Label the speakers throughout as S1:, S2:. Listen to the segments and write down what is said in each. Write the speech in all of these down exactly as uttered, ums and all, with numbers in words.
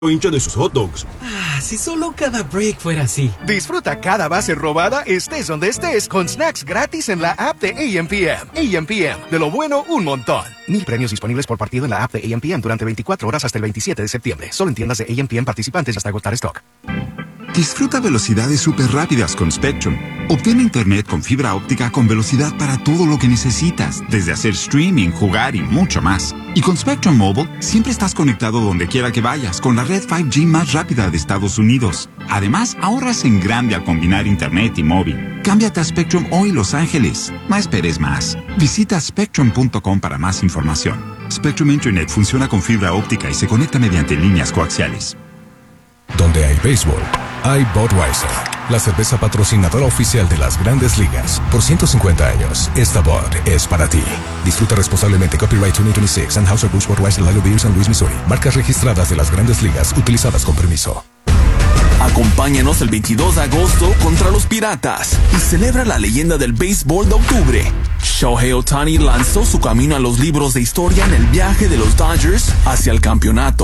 S1: hincha de sus hot dogs.
S2: Ah, si solo cada break fuera así.
S3: Disfruta cada base robada, estés donde estés, con snacks gratis en la app de A M P M. A M P M, de lo bueno, un montón. Mil premios disponibles por partido en la app de A M P M durante veinticuatro horas hasta el veintisiete de septiembre. Solo en tiendas de A M P M participantes hasta agotar stock.
S4: Disfruta velocidades súper rápidas con Spectrum. Obtén internet con fibra óptica con velocidad para todo lo que necesitas, desde hacer streaming, jugar y mucho más. Y con Spectrum Mobile, siempre estás conectado donde quiera que vayas con la red cinco G más rápida de Estados Unidos. Además, ahorras en grande al combinar internet y móvil. Cámbiate a Spectrum hoy, Los Ángeles. No esperes más. Visita spectrum punto com para más información. Spectrum Internet funciona con fibra óptica y se conecta mediante líneas coaxiales.
S5: Donde hay béisbol, hay Budweiser, la cerveza patrocinadora oficial de las Grandes Ligas. Por ciento cincuenta años, esta Bud es para ti. Disfruta responsablemente. Copyright dos mil veintiséis, Anheuser-Busch Budweiser, Lager Beer, San Luis, Missouri. Marcas registradas de las Grandes Ligas, utilizadas con permiso.
S6: Acompáñanos el veintidós de agosto contra los Piratas y celebra la leyenda del béisbol de octubre. Shohei Ohtani lanzó su camino a los libros de historia en el viaje de los Dodgers hacia el campeonato.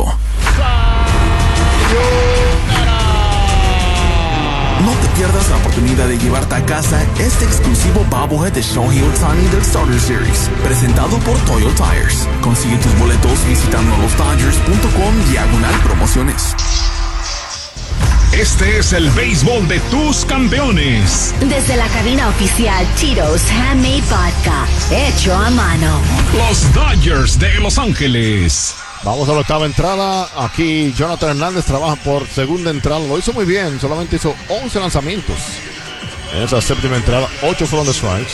S6: No te pierdas la oportunidad de llevarte a casa este exclusivo bobblehead de Shohei Ohtani del Starter Series, presentado por Toyo Tires. Consigue tus boletos visitando los dodgers punto com diagonal promociones.
S7: Este es el béisbol de tus campeones.
S8: Desde la cabina oficial Tito's Handmade Vodka, hecho a mano.
S7: Los Dodgers de Los Ángeles.
S9: Vamos a la octava entrada. Aquí Jonathan Hernández trabaja por segunda entrada. Lo hizo muy bien. Solamente hizo once lanzamientos en esa séptima entrada. ocho fueron de strikes.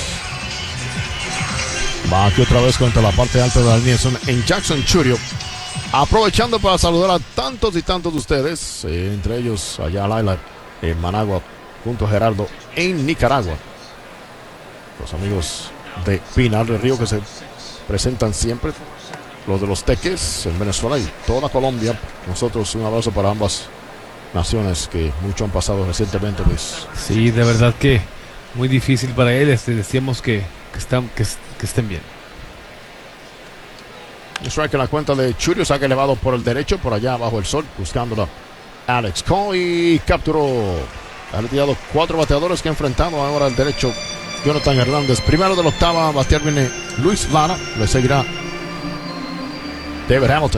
S9: Va aquí otra vez contra la parte alta de la línea en Jackson Churio. Aprovechando para saludar a tantos y tantos de ustedes. Eh, entre ellos allá Laila en Managua. Junto a Gerardo en Nicaragua. Los amigos de Pinar del Río que se presentan siempre. Los de los Teques en Venezuela y toda Colombia. Nosotros un abrazo para ambas naciones que mucho han pasado recientemente, Luis.
S10: Sí, de verdad que muy difícil para él. Este, decíamos que, que, están, que, que estén bien.
S9: Strike en la cuenta de Churio, saque elevado por el derecho, por allá bajo el sol, buscándola Alex Cole y capturó. Ha retirado cuatro bateadores que ha enfrentado ahora el derecho Jonathan Hernández. Primero de la octava, batear viene Luis Lara, le seguirá David Hamilton.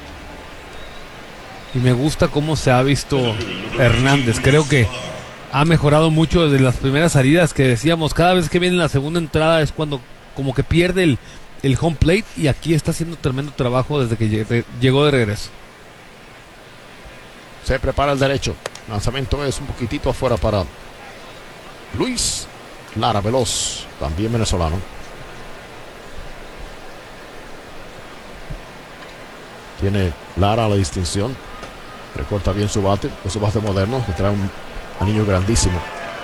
S10: Y me gusta cómo se ha visto Hernández. Creo que ha mejorado mucho desde las primeras salidas que decíamos. Cada vez que viene la segunda entrada es cuando como que pierde el, el home plate. Y aquí está haciendo tremendo trabajo desde que llegó de regreso.
S9: Se prepara el derecho. Lanzamiento es un poquitito afuera para Luis Lara, veloz, también venezolano. Tiene Lara la distinción. Recorta bien su bate. Esos bates modernos que trae un anillo grandísimo.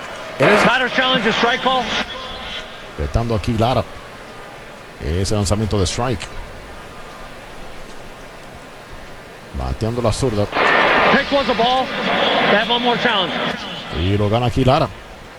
S9: Retando aquí Lara. Ese lanzamiento de strike. Bateando la zurda. Y lo gana aquí Lara.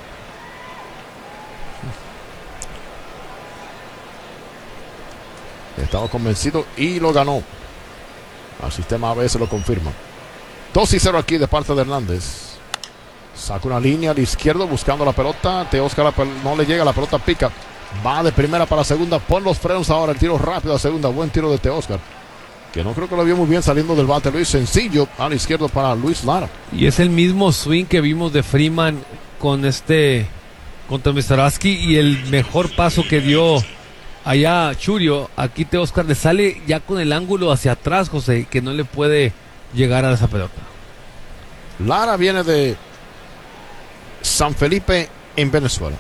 S9: Estaba convencido y lo ganó. El sistema A B S lo confirma. dos y cero aquí de parte de Hernández. Saca una línea al izquierdo buscando la pelota. Teóscar no le llega, la pelota pica. Va de primera para segunda. Pon los frenos ahora. El tiro rápido a segunda. Buen tiro de Teóscar. Que no creo que lo vio muy bien saliendo del bate. Luis, sencillo al izquierdo para Luis Lara.
S10: Y es el mismo swing que vimos de Freeman con este contra mister Oskey. Y el mejor paso que dio allá Churio, aquí Teóscar le sale ya con el ángulo hacia atrás, José, que no le puede llegar a esa pelota.
S9: Lara viene de San Felipe en Venezuela.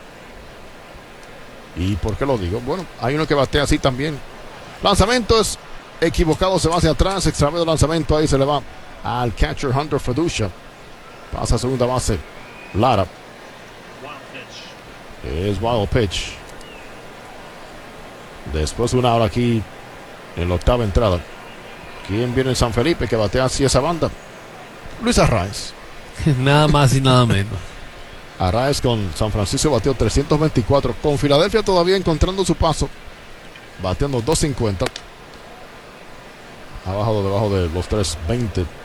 S9: ¿Y por qué lo digo? Bueno, hay uno que batea así también. Lanzamiento es equivocado, se va hacia atrás, extravía el lanzamiento, ahí se le va al catcher Hunter Feducia. Pasa a segunda base Lara. Es wild pitch. Después de una hora aquí en la octava entrada. ¿Quién viene en San Felipe que batea así esa banda? Luis Arraez.
S10: Nada más y nada menos.
S9: Arraez con San Francisco bateó trescientos veinticuatro. Con Filadelfia todavía encontrando su paso. Bateando doscientos cincuenta. Ha bajado debajo de los trescientos veinte.